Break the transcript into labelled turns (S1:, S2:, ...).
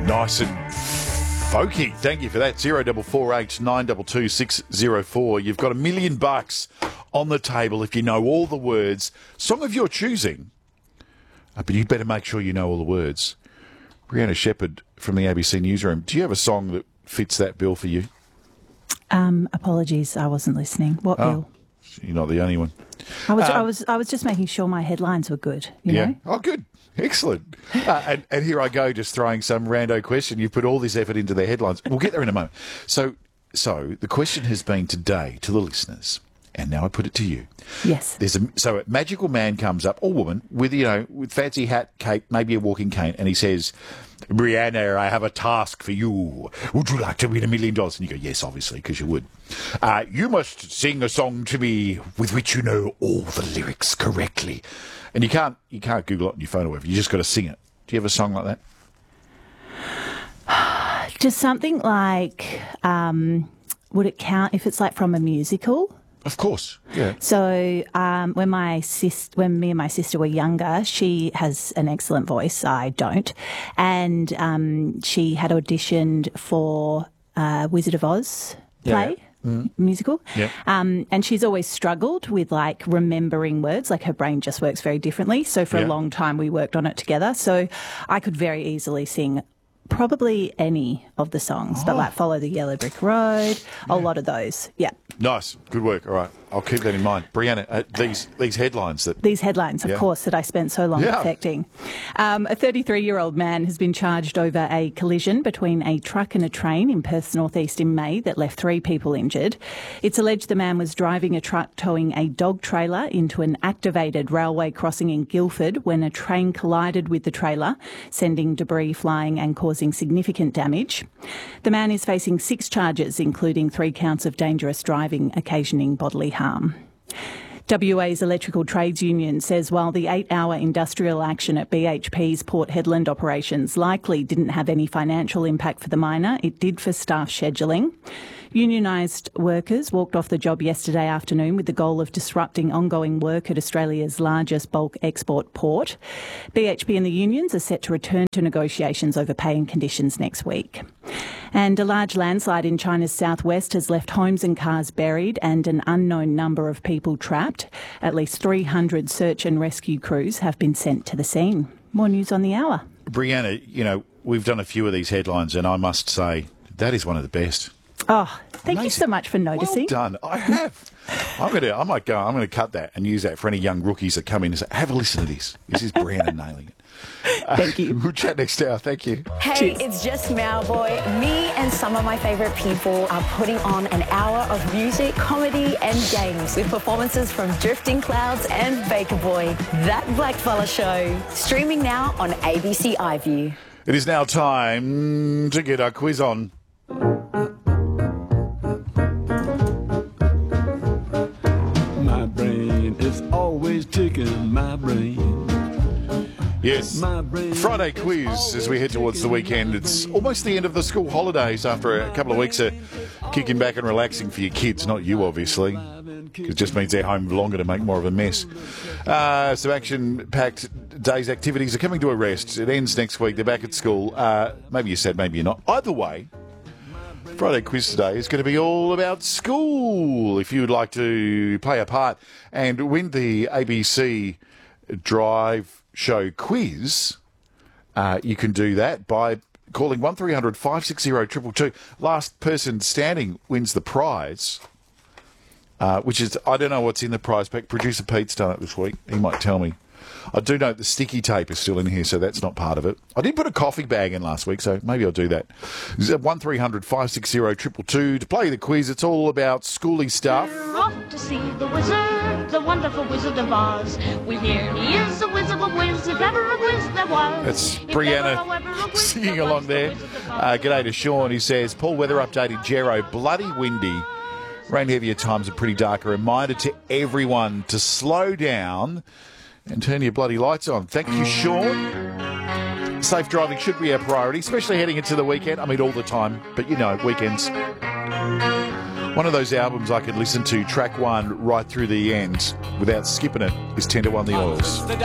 S1: Nice and folky. Thank you for that. 0448 922 604. You've got $1 million on the table if you know all the words. Song of your choosing. But you better make sure you know all the words. Brianna Shepherd from the ABC Newsroom. Do you have a song that fits that bill for you?
S2: Apologies, I wasn't listening. What bill?
S1: You're not the only one.
S2: I was just making sure my headlines were good. You know?
S1: Oh, good. Excellent. And here I go, just throwing some rando question. You've put all this effort into their headlines. We'll get there in a moment. So the question has been today to the listeners, and now I put it to you.
S2: Yes.
S1: So a magical man comes up, or woman, with fancy hat, cape, maybe a walking cane, and he says, Brianna, I have a task for you. Would you like to win $1 million? And you go, yes, obviously, because you would. You must sing a song to me with which you know all the lyrics correctly. And you can't Google it on your phone or whatever. You just got to sing it. Do you have a song like that?
S2: Just something like, would it count if it's like from a musical?
S1: Of course, yeah.
S2: So when me and my sister were younger, she has an excellent voice. I don't, and she had auditioned for Wizard of Oz play. Musical.
S1: Yeah.
S2: And she's always struggled with like remembering words, like her brain just works very differently. So for a long time we worked on it together. So I could very easily sing probably any of the songs, but like Follow the Yellow Brick Road, a lot of those. Yeah.
S1: Nice. Good work. All right. I'll keep that in mind. Brianna, these headlines.
S2: These headlines, of course, that I spent so long perfecting. A 33-year-old man has been charged over a collision between a truck and a train in Perth's northeast in May that left 3 people injured. It's alleged the man was driving a truck towing a dog trailer into an activated railway crossing in Guildford when a train collided with the trailer, sending debris flying and causing significant damage. The man is facing 6 charges, including 3 counts of dangerous driving occasioning bodily harm. WA's Electrical Trades Union says while the 8-hour industrial action at BHP's Port Hedland operations likely didn't have any financial impact for the miner, it did for staff scheduling. Unionised workers walked off the job yesterday afternoon with the goal of disrupting ongoing work at Australia's largest bulk export port. BHP and the unions are set to return to negotiations over pay and conditions next week. And a large landslide in China's southwest has left homes and cars buried and an unknown number of people trapped. At least 300 search and rescue crews have been sent to the scene. More news on the hour.
S1: Brianna, we've done a few of these headlines, and I must say that is one of the best.
S2: Oh, thank you so much for noticing.
S1: Well done. I have. I'm going to cut that and use that for any young rookies that come in and say, have a listen to this. This is Brianna nailing it.
S2: Thank you.
S1: We'll chat next hour. Thank you.
S3: Hey,
S2: Cheers.
S3: It's just Malboy. Me and some of my favourite people are putting on an hour of music, comedy and games with performances from Drifting Clouds and Baker Boy. That Blackfella Show. Streaming now on ABC iView.
S1: It is now time to get our quiz on.
S4: My brain is always ticking, my brain.
S1: Yes, Friday quiz as we head towards the weekend. It's almost the end of the school holidays after a couple of weeks of kicking back and relaxing for your kids, not you obviously, because it just means they're home longer to make more of a mess. Some action-packed day's activities are coming to a rest. It ends next week. They're back at school. Maybe you're sad, maybe you're not. Either way, Friday quiz today is going to be all about school. If you would like to play a part and win the ABC Drive Show quiz, you can do that by calling 1300 560 222. Last person standing wins the prize, which is, I don't know what's in the prize pack. Producer Pete's done it this week. He might tell me. I do know the sticky tape is still in here, so that's not part of it. I did put a coffee bag in last week, so maybe I'll do that. 1300 560 222 to play the quiz. It's all about schooly stuff.
S5: We're off to see the wizard, the wonderful Wizard of Oz. We hear he is a whiz of a whiz, if ever a whiz there was.
S1: That's
S5: If
S1: Brianna
S5: ever a whiz
S1: singing
S5: there
S1: along
S5: was,
S1: there.
S5: the Wizard of Oz.
S1: G'day to Sean. He says, Paul, weather update in Gero. Bloody windy. Rain heavy at times and pretty dark. A reminder to everyone to slow down and turn your bloody lights on. Thank you, Sean. Safe driving should be our priority, especially heading into the weekend. I mean, all the time, but weekends. One of those albums I could listen to, track one, right through the end, without skipping it, is 10 to 1 The Oils.